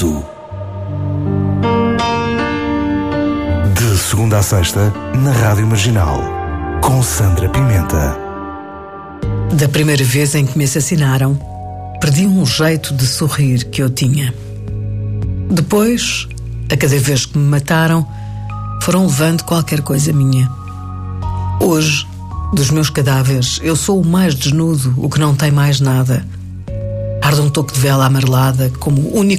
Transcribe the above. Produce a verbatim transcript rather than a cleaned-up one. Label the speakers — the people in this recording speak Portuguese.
Speaker 1: Paraíso. De segunda a sexta, na Rádio Marginal, com Sandra Pimenta.
Speaker 2: Da primeira vez em que me assassinaram, perdi um jeito de sorrir que eu tinha. Depois, a cada vez que me mataram, foram levando qualquer coisa minha. Hoje, dos meus cadáveres, eu sou o mais desnudo, o que não tem mais nada. Arde um toco de vela amarelada como único